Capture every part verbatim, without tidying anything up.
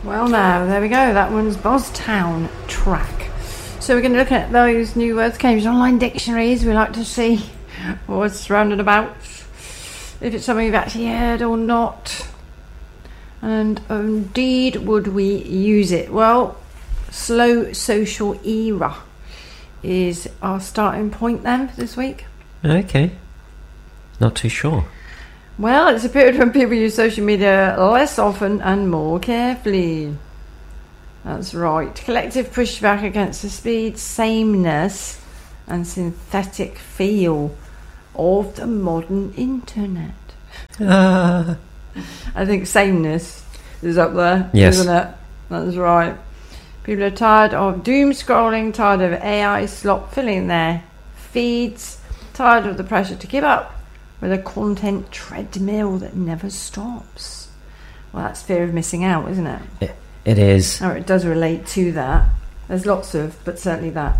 Well, now, there we go. That one's Buzztown track. So we're going to look at those new words, Cambridge Online Dictionaries. We like to see what's surrounded about, if it's something you've actually heard or not. And indeed, would we use it? Well, slow social era is our starting point then for this week. Okay. Not too sure. Well, it's a period when people use social media less often and more carefully. That's right. Collective pushback against the speed, sameness and synthetic feel of the modern internet. Uh. I think sameness is up there, yes. isn't it? That's right. People are tired of doom scrolling, tired of A I slop filling their feeds, tired of the pressure to keep up with a content treadmill that never stops. Well, that's fear of missing out, isn't it? It, it is. Or it does relate to that. There's lots of, but certainly that.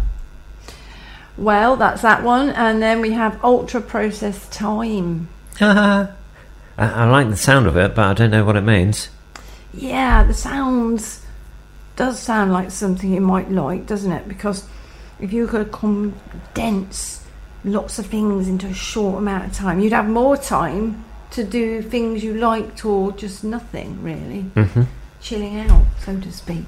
Well, that's that one. And then we have ultra-processed time. I, I like the sound of it, but I don't know what it means. Yeah, the sounds does sound like something you might like, doesn't it? Because if you could condense lots of things into a short amount of time, you'd have more time to do things you liked or just nothing, really. Mm-hmm. Chilling out, so to speak.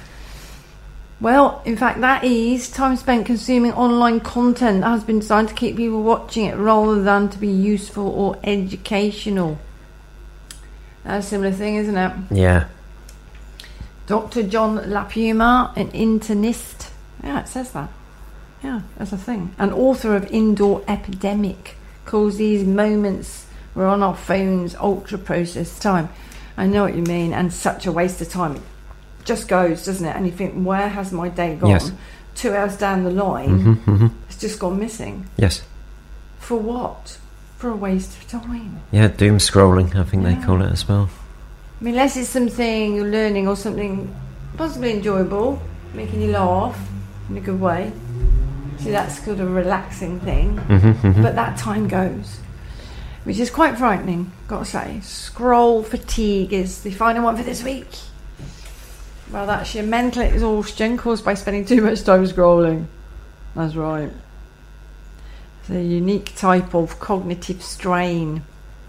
Well, in fact, that is time spent consuming online content that has been designed to keep people watching it rather than to be useful or educational. That's a similar thing, isn't it? Yeah. Doctor John Lapuma, an internist. Yeah, it says that. Yeah, that's a thing. An author of Indoor Epidemic calls these moments we're on our phones ultra-processed time. I know what you mean, and such a waste of time. It just goes, doesn't it? And you think, where has my day gone? Yes. Two hours down the line, mm-hmm, mm-hmm. it's just gone missing. Yes. For what? For a waste of time. Yeah, doom scrolling, I think yeah. they call it as well. I mean, unless it's something you're learning or something possibly enjoyable, making you laugh in a good way. See, that's kind of a relaxing thing. Mm-hmm, mm-hmm. But that time goes, which is quite frightening, got to say. Scroll fatigue is the final one for this week. Well, that's your mental exhaustion caused by spending too much time scrolling. That's right. It's a unique type of cognitive strain.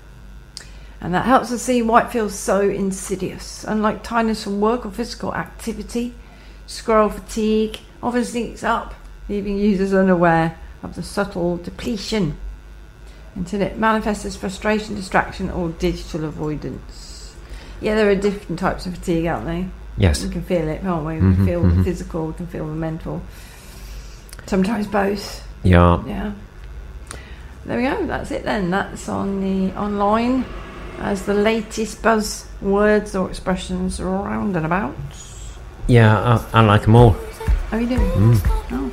And that helps us see why it feels so insidious. Unlike tiredness from work or physical activity, scroll fatigue often sneaks up, leaving users unaware of the subtle depletion until it manifests as frustration, distraction, or digital avoidance. Yeah, there are different types of fatigue, aren't they? Yes. We can feel it, can't we? We mm-hmm, can feel mm-hmm. the physical, we can feel the mental. Sometimes both. Yeah. Yeah. There we go. That's it then. That's on the online as the latest buzzwords or expressions around and about. Yeah, I, I like them all. How are you doing? Mm.